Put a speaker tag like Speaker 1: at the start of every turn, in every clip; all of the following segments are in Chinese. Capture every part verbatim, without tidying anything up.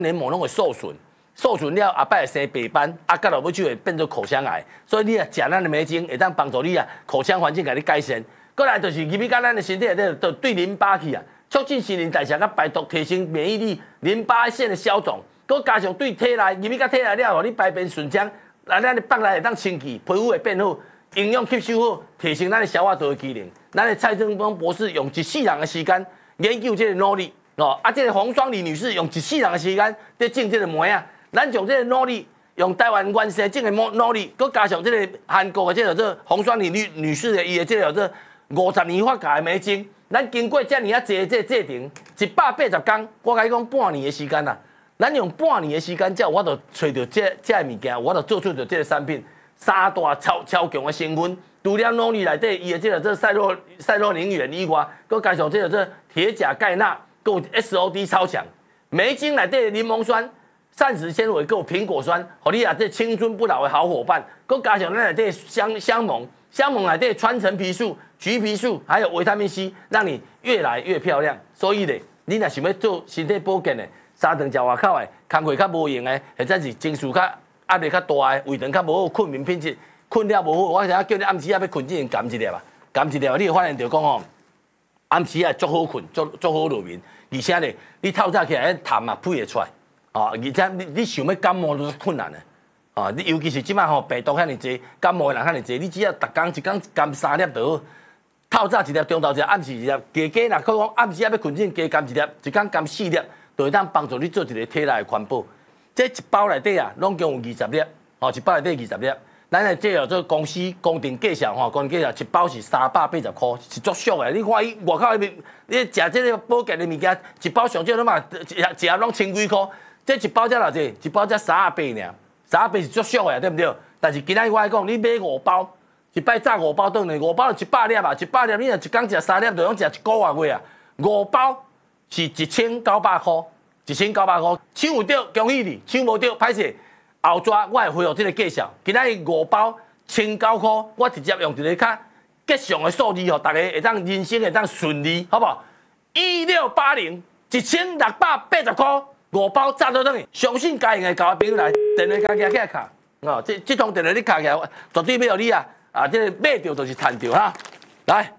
Speaker 1: 黏膜拢会受损，受损了后摆会生白斑，啊，到落尾就会变做口腔癌。所以你啊食咱的梅精，会当帮助你啊口腔环境给你改善。过来就是入去到咱的身体内底，就对淋巴去啊，促进新陈代谢，甲排毒，提升免疫力，淋巴腺的消肿。佮加上对体内入去到体内了，互你排便顺畅，来咱的腹内会当清气，皮肤会变好，营养吸收好，提升咱的消化道的机能。咱的蔡正峰博士用一世人的时间研究这个努力哦，啊，这个洪双丽女士用一世人的时间在种这个梅啊，咱从这个努力，用台湾原生种的努力，佮加上这个韩国的这个这洪双丽女女士的伊的这个这五十年发芽的梅精，咱经过遮尔啊济这制定，一百八十天，我甲你讲半年的时间啦。咱用半年的时间，才我就找到这这物件，我就做出着这个产品，三大超超强的成分。除了努力内底，伊的这个这赛洛赛洛宁元以外，佮加上这个这铁钾钙钠，佮 S O D 超强。梅精内底的柠檬酸、膳食纤维，佮苹果酸，互你啊这青春不老的好伙伴。佮加上咱内底香香檬，香檬内底川橙皮素、橘皮素，还有维他命 C， 让你越来越漂亮。所以咧，你若想要做身体保健的，三顿食外口的，工课较无用的，或者是情绪较压力较大的，胃肠较无好，睡眠品质困了无好，我想叫你暗时啊要困之前含一粒啊，含一粒，你会发现到讲吼，暗时啊足好困，足足好入眠，而且咧，你透早起来痰啊配会出来，哦，而且你你想要感冒都是困难的，哦，你尤其是即摆吼病毒遐尼济，感冒的人遐尼济，你只要逐工一工含三粒就好。透早一粒，中昼一粒，暗时一粒，加加若可讲暗时啊要困之前加含一粒，一工含四粒。就会当帮助你做一个体内的环保。这一包内底啊，拢共有二十粒，哦，一包内底二十粒。咱的这叫做公司公定介绍吼，公定介绍一包是三百八十块，是足俗的。你看伊外口迄边，你食这个保健的物件，一包上少拢嘛，一盒拢千几块。这一包才偌济？一包才三十八尔，三十八是足俗的，对不对？但是今仔日我来讲，你买五包，一摆炸五包顿来，五包就一百粒啊，一百粒你若一工食三粒，就拢食一个月月啊，五包。是一千九百块，一千九百块，抢有到恭喜你，抢无到歹势。后纸我会回复这个介绍，今仔日五包千九块，我直接用一个较吉祥的数字，互大家会当人生会当顺利，好不好？一六八零，一千六百八十块，五包炸到等于，相信家用的交朋友来，电话加起来卡，哦，这这通电话你卡起来，绝对要互你啊啊，这个买到就是赚到哈，来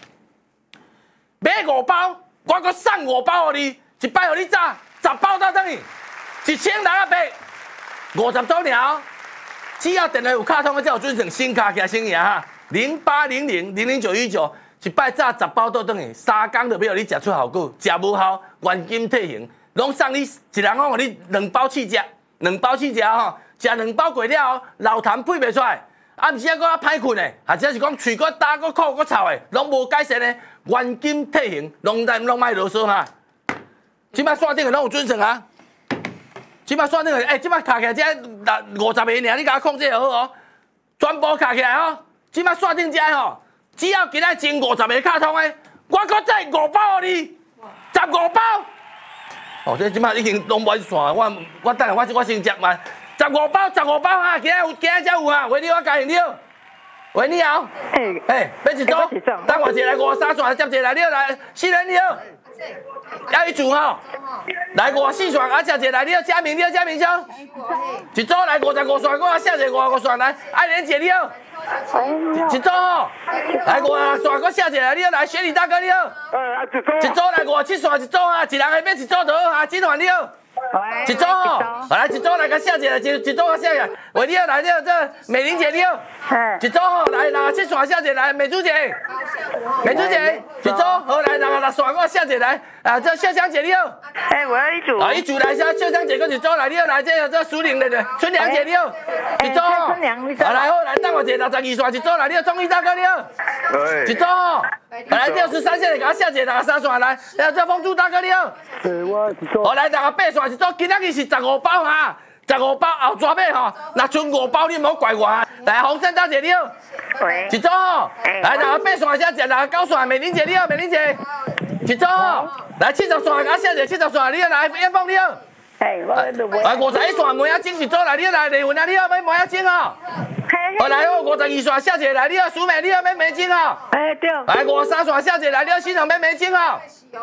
Speaker 1: 买五包。我搁送五包给你，一摆给你炸，十包到等于一千六百八，五十周年哦。只要电话有卡通的，才有准成新卡加新赢哈。零八零零零零九一九，一摆炸十包到等于三工就要你食出效果，食无效原金退行，拢送你一人讲，你两包试食，两包试食吼，食两包过了，老痰配袂出来。暗时啊，搁较歹困的，或者是讲喙搁焦、搁苦、搁臭的，拢无改善的，原金退行，拢咱拢莫啰嗦哈。即摆线顶的拢有准绳啊，即摆线顶的，哎，即摆卡起来只五十个尔，你甲我控制就好哦，全部卡起来哦。即摆线顶只吼，只要今仔前五十个卡通的，我搁再五包给你，十五包。哦，这即摆已经拢完线，我我等下我我先接嘛。十五包，十五包哈，今仔有，今仔才有哈，喂你我加用了，喂你好，哎哎，要一组，等我一来五三线接一来，你好来，四人你好，要一组哈，来五四线啊接一来，你好嘉明，你好嘉明兄，一组来五十五线，我下一个五十五线来，爱莲姐你好，一组吼，来五十线我下一个，你好来雪里大哥你好，一组来五七线一组啊，一人下面一组就好哈，金环你好。一组吼，来一组来个下姐，一一组个下姐，喂你好来你好，这美玲姐你好，一组吼来哪七线下姐来美珠姐，美珠姐一组好来哪个六线个下姐来，啊这秀香姐你好，
Speaker 2: 哎我要一组，
Speaker 1: 啊一组来下秀香姐跟一组来你好来这个这苏玲的的春娘姐你好，一组吼，啊来好来等我一六十二线一组来你好钟义大哥你好，一组吼，来六十三线给我下姐哪个三线来，来这风珠大哥你好，
Speaker 2: 我一组，
Speaker 1: 好来哪个八线。一组今仔日是十五包哈，十五包后抓尾吼，若剩五包你唔好怪我啊！来，洪胜大姐你好，一组吼，来哪个八线下姐，哪个九线美玲姐你好，美玲姐，一组吼，来七十线甲下姐，七十线你好，来燕凤你好，
Speaker 2: 哎我
Speaker 1: 来五十一线梅仔精一组来，你好来李云啊你好，买梅仔精哦，好来哦五十二线下姐来，你好苏美你好买梅精哦，
Speaker 2: 哎对，
Speaker 1: 来五十三线下姐来，你好新城买梅精哦。